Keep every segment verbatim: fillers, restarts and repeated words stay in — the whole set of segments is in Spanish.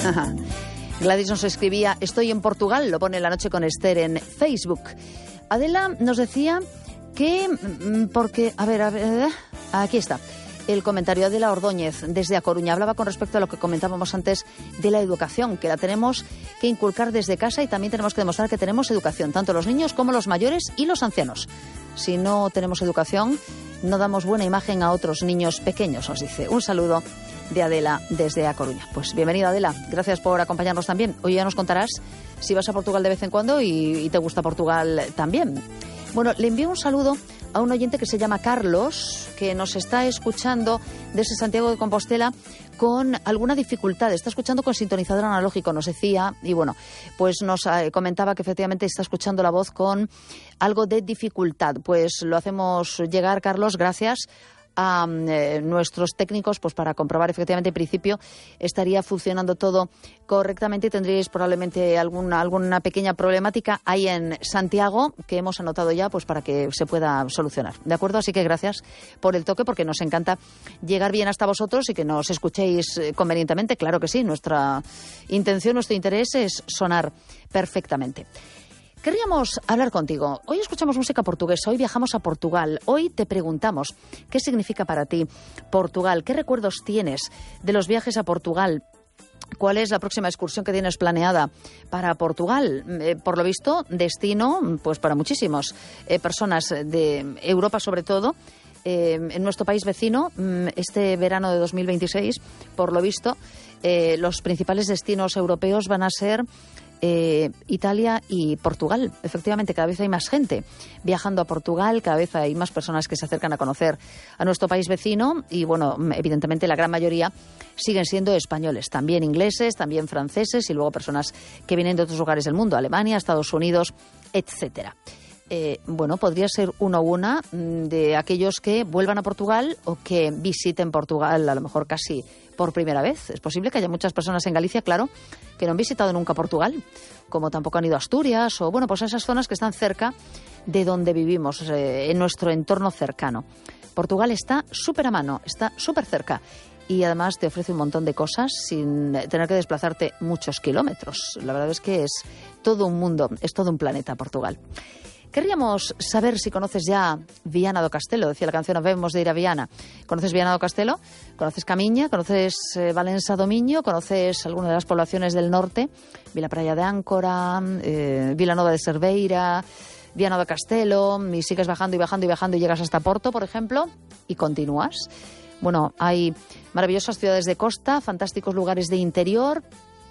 Ajá. Gladys nos escribía, estoy en Portugal, lo pone La Noche con Esther en Facebook. Adela nos decía que, porque, a ver, a ver, aquí está. El comentario de la Ordóñez desde A Coruña hablaba con respecto a lo que comentábamos antes de la educación, que la tenemos que inculcar desde casa y también tenemos que demostrar que tenemos educación, tanto los niños como los mayores y los ancianos. Si no tenemos educación, no damos buena imagen a otros niños pequeños, nos dice. Un saludo de Adela desde A Coruña. Pues bienvenida, Adela, gracias por acompañarnos también. Hoy ya nos contarás si vas a Portugal de vez en cuando y, y te gusta Portugal también. Bueno, le envío un saludo a un oyente que se llama Carlos, que nos está escuchando desde Santiago de Compostela con alguna dificultad. Está escuchando con sintonizador analógico, nos decía, y bueno, pues nos comentaba que efectivamente está escuchando la voz con algo de dificultad. Pues lo hacemos llegar, Carlos, gracias a eh, nuestros técnicos, pues para comprobar efectivamente en principio estaría funcionando todo correctamente y tendríais probablemente alguna alguna pequeña problemática ahí en Santiago que hemos anotado ya pues para que se pueda solucionar, ¿de acuerdo? Así que gracias por el toque, porque nos encanta llegar bien hasta vosotros y que nos escuchéis convenientemente. Claro que sí, nuestra intención, nuestro interés es sonar perfectamente. Querríamos hablar contigo. Hoy escuchamos música portuguesa, hoy viajamos a Portugal. Hoy te preguntamos qué significa para ti Portugal, qué recuerdos tienes de los viajes a Portugal. ¿Cuál es la próxima excursión que tienes planeada para Portugal? Eh, por lo visto, destino pues para muchísimas eh, personas de Europa sobre todo. Eh, en nuestro país vecino, este verano de dos mil veintiséis, por lo visto, eh, los principales destinos europeos van a ser Eh, Italia y Portugal. Efectivamente, cada vez hay más gente viajando a Portugal, cada vez hay más personas que se acercan a conocer a nuestro país vecino y, bueno, evidentemente la gran mayoría siguen siendo españoles, también ingleses, también franceses y luego personas que vienen de otros lugares del mundo, Alemania, Estados Unidos, etcétera. Eh, bueno, podría ser uno o una de aquellos que vuelvan a Portugal o que visiten Portugal a lo mejor casi por primera vez. Es posible que haya muchas personas en Galicia, claro, que no han visitado nunca Portugal, como tampoco han ido a Asturias o, bueno, pues a esas zonas que están cerca de donde vivimos, eh, en nuestro entorno cercano. Portugal está súper a mano, está súper cerca y además te ofrece un montón de cosas sin tener que desplazarte muchos kilómetros. La verdad es que es todo un mundo, es todo un planeta Portugal. Querríamos saber si conoces ya Viana do Castelo. Decía la canción, habemos de ir a Viana. ¿Conoces Viana do Castelo? ¿Conoces Camiña? ¿Conoces eh, Valença do Miño? ¿Conoces alguna de las poblaciones del norte? Vila Praia de Áncora, eh, Vilanova de Cerveira, Viana do Castelo, y sigues bajando y bajando y bajando y llegas hasta Porto, por ejemplo, y continúas. Bueno, hay maravillosas ciudades de costa, fantásticos lugares de interior,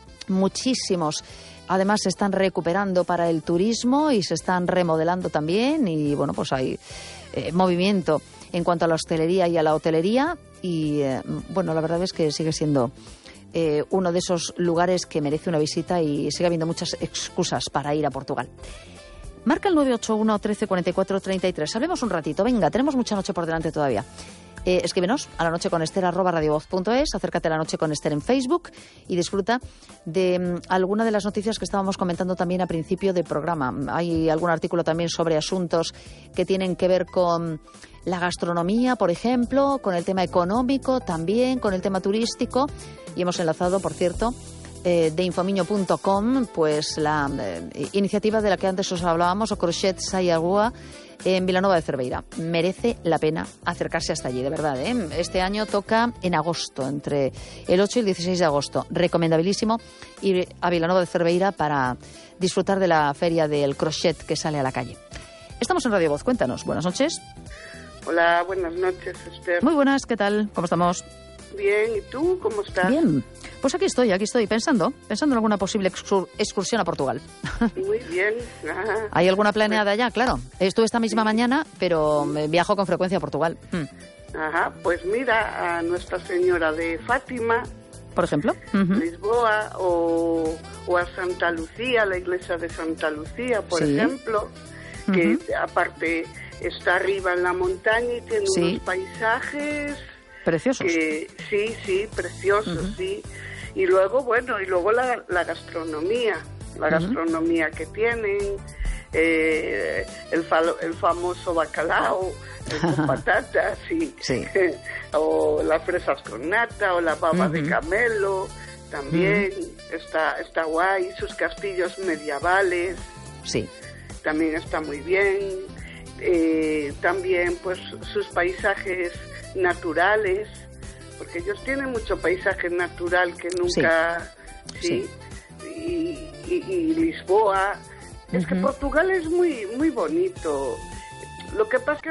muchísimos. Además se están recuperando para el turismo y se están remodelando también y, bueno, pues hay eh, movimiento en cuanto a la hostelería y a la hotelería y, eh, bueno, la verdad es que sigue siendo eh, uno de esos lugares que merece una visita y sigue habiendo muchas excusas para ir a Portugal. Marca el nueve ocho uno, trece, cuarenta y cuatro, treinta y tres. Hablemos un ratito, venga, tenemos mucha noche por delante todavía. Eh, escríbenos a la noche con Esther arroba radiovoz punto es, acércate a La Noche con Esther en Facebook y disfruta de um, alguna de las noticias que estábamos comentando también a principio del programa. Hay algún artículo también sobre asuntos que tienen que ver con la gastronomía, por ejemplo, con el tema económico también, con el tema turístico y hemos enlazado, por cierto, Eh, de infomiño punto com, pues la eh, iniciativa de la que antes os hablábamos, o Crochet Sayagua, en Vilanova de Cerveira. Merece la pena acercarse hasta allí, de verdad, ¿eh? Este año toca en agosto, entre el ocho y el dieciséis de agosto. Recomendabilísimo ir a Vilanova de Cerveira para disfrutar de la feria del crochet que sale a la calle. Estamos en Radio Voz, cuéntanos. Buenas noches. Hola, buenas noches, Esther. Muy buenas, ¿qué tal? ¿Cómo estamos? Bien, ¿y tú cómo estás? Bien, pues aquí estoy, aquí estoy, pensando, pensando en alguna posible excur- excursión a Portugal. Muy bien. Ajá. ¿Hay alguna planeada ya? Claro. Estuve esta misma sí. mañana, pero viajo con frecuencia a Portugal. Hmm. Ajá, pues mira, a Nuestra Señora de Fátima, por ejemplo, uh-huh. Lisboa, o, o a Santa Lucía, la iglesia de Santa Lucía, por sí. ejemplo, que uh-huh. aparte está arriba en la montaña y tiene sí. unos paisajes... Preciosos. Que, sí, sí, preciosos, uh-huh. sí. Y luego, bueno, y luego la, la gastronomía, la uh-huh. gastronomía que tienen, eh, el, falo, el famoso bacalao, el con patatas, y, sí. o las fresas con nata, o la baba uh-huh. de camelo, también, Mm. está, está guay, sus castillos medievales, Sí. también está muy bien, eh, también pues sus paisajes naturales, porque ellos tienen mucho paisaje natural que nunca, sí, Sí. Y, y, y Lisboa, es que Ujú. Portugal es muy, muy bonito, lo que pasa es que